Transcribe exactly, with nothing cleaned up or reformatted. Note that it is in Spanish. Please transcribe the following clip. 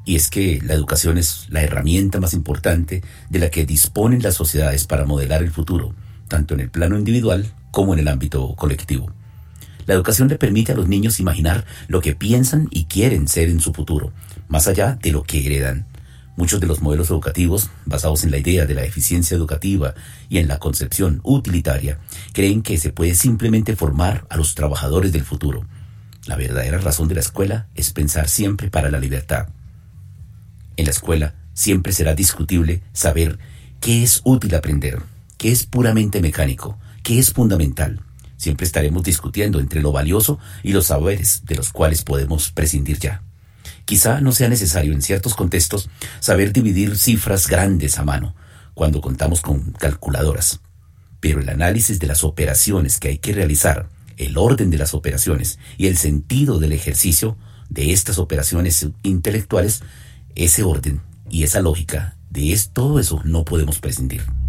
Y es que la educación es la herramienta más importante de la que disponen las sociedades para modelar el futuro, tanto en el plano individual como en el ámbito colectivo. La educación le permite a los niños imaginar lo que piensan y quieren ser en su futuro, más allá de lo que heredan. Muchos de los modelos educativos, basados en la idea de la eficiencia educativa y en la concepción utilitaria, creen que se puede simplemente formar a los trabajadores del futuro. La verdadera razón de la escuela es pensar siempre para la libertad. En la escuela siempre será discutible saber qué es útil aprender, qué es puramente mecánico, qué es fundamental. Siempre estaremos discutiendo entre lo valioso y los saberes de los cuales podemos prescindir ya. Quizá no sea necesario en ciertos contextos saber dividir cifras grandes a mano cuando contamos con calculadoras, pero el análisis de las operaciones que hay que realizar, el orden de las operaciones y el sentido del ejercicio de estas operaciones intelectuales, ese orden y esa lógica, de es, todo eso no podemos prescindir.